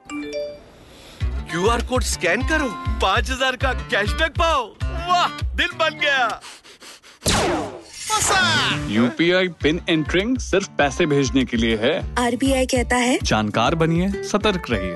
QR code scan करो, 5,000 का cashback पाओ। वाह, दिल बन गया। यूपीआई पिन एंटरिंग सिर्फ पैसे भेजने के लिए है। आरबीआई कहता है जानकार बनिए, सतर्क रहिए।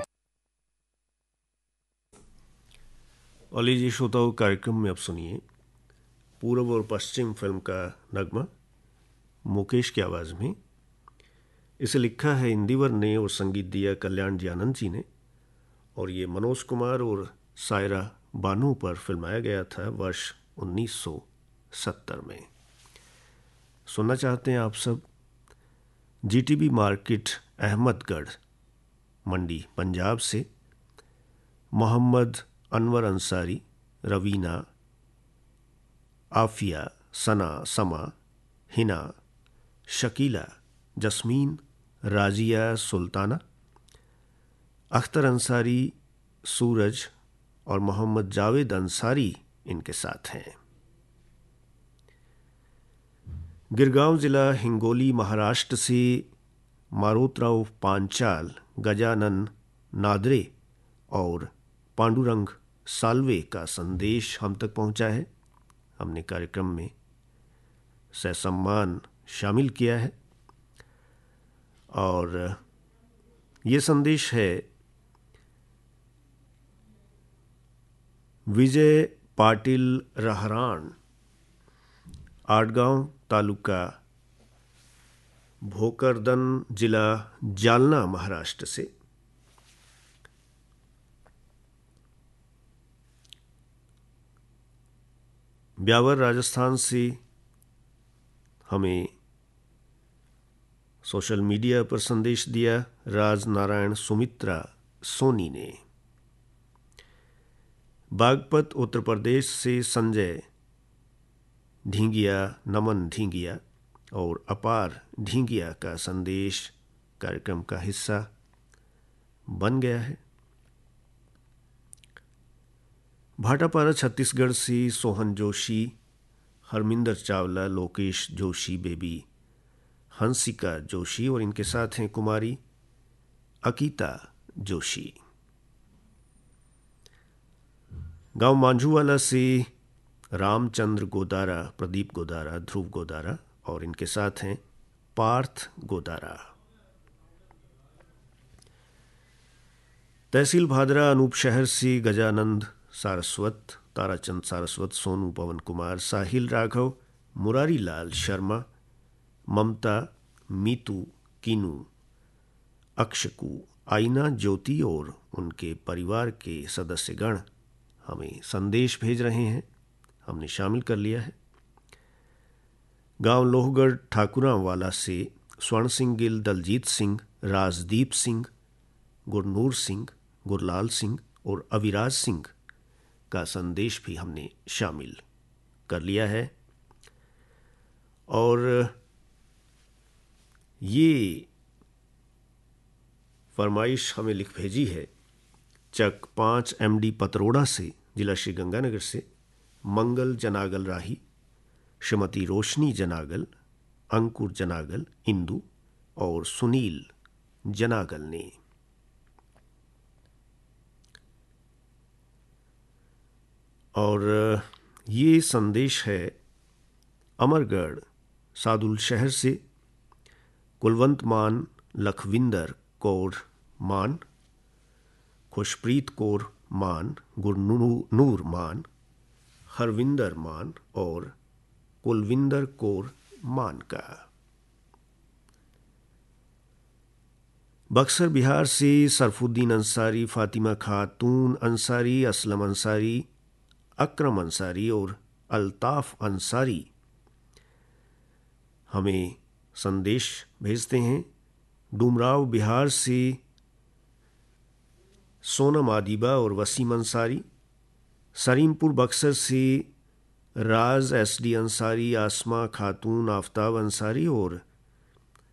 और लीजिए श्रोताओं, कार्यक्रम में अब सुनिए पूर्व और पश्चिम फिल्म का नगमा मुकेश की आवाज में। इसे लिखा है इंदिवर ने और संगीत दिया कल्याण जी आनंद जी ने, और ये मनोज कुमार और सायरा बानू पर फिल्माया गया था वर्ष 1970 में। सुनना चाहते हैं आप सब। जीटीबी मार्केट, अहमदगढ़ मंडी, पंजाब से मोहम्मद अनवर अंसारी, रवीना, आफिया, सना, समा, हिना, शकीला, जस्मीन, राजिया, सुल्ताना, अख्तर अंसारी, सूरज और मोहम्मद जावेद अंसारी इनके साथ हैं। गिरगांव जिला हिंगोली, महाराष्ट्र से मारोतराव पांचाल, गजानन नादरे और पांडुरंग साल्वे का संदेश हम तक पहुंचा है। हमने कार्यक्रम में ससम्मान शामिल किया है और ये संदेश है विजय पाटिल रहरान, आडगांव तालुका, भोकरदन जिला, जालना, महाराष्ट्र से। ब्यावर राजस्थान से हमें सोशल मीडिया पर संदेश दिया राज नारायण सुमित्रा सोनी ने। बागपत उत्तर प्रदेश से संजय ढींगिया, नमन ढींगिया और अपार ढींगिया का संदेश कार्यक्रम का हिस्सा बन गया है। भाटापारा छत्तीसगढ़ से सोहन जोशी, हरमिंदर चावला, लोकेश जोशी, बेबी हंसिका जोशी और इनके साथ हैं कुमारी अकीता जोशी। गांव मांझूवाला से रामचंद्र गोदारा, प्रदीप गोदारा, ध्रुव गोदारा और इनके साथ हैं पार्थ गोदारा। तहसील भादरा, अनूप शहर से गजानंद सारस्वत, ताराचंद सारस्वत, सोनू पवन कुमार, साहिल राघव, मुरारी लाल शर्मा, ममता, मीतू, कीनू, अक्षकू, आईना, ज्योति और उनके परिवार के सदस्यगण हमें संदेश भेज रहे हैं। हमने शामिल कर लिया है। गांव लोहगढ़ ठाकुरावाला से स्वर्ण सिंह गिल, दलजीत सिंह, राजदीप सिंह, गुरनूर सिंह, गुरलाल सिंह और अविराज सिंह का संदेश भी हमने शामिल कर लिया है। और ये फरमाइश हमें लिख भेजी है चक 5 MD पतरोड़ा से, जिला श्री गंगानगर से मंगल जनागल राही, श्रीमती रोशनी जनागल, अंकुर जनागल, इंदु और सुनील जनागल ने। और ये संदेश है अमरगढ़ सादुल शहर से कुलवंत मान, लखविंदर कौर मान, खुशप्रीत कौर मान, गुरनूर मान, हरविंदर मान और कुलविंदर कौर मान का। बक्सर बिहार से सरफुद्दीन अंसारी, फातिमा खातून अंसारी, असलम अंसारी, अकरम अंसारी और अल्ताफ अंसारी हमें संदेश भेजते हैं। डुमराव बिहार से सोनम आदिबा और वसीम अंसारी, सरीमपुर बक्सर से राज SD अंसारी, आसमा खातून, आफ्ताब अंसारी और